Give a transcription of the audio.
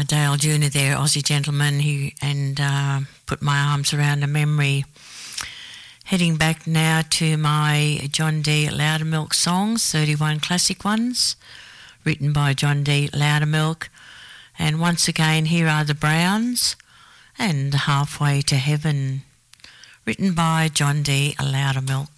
Dale Jr. there, Aussie gentleman, and put my arms around a memory. Heading back now to my John D. Loudermilk songs, 31 classic ones, written by John D. Loudermilk. And once again, here are the Browns and Halfway to Heaven, written by John D. Loudermilk.